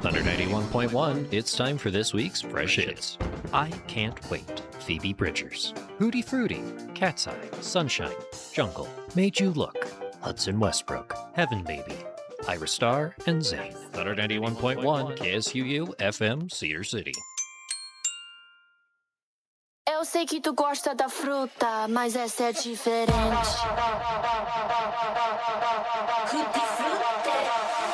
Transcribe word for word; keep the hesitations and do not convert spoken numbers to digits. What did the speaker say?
Thunder ninety-one point one, it's time for this week's Fresh Hits. I Can't Wait, Phoebe Bridgers. Hootie Fruity, Cat's Eye, Sunshine, Jungle, Made You Look, Hudson Westbrook, Heaven Baby, Ira Star, and Zayn. Thunder ninety-one point one, K S U U, F M, Cedar City. Eu sei que tu gosta da fruta, mas essa é diferente. Tutti frutti.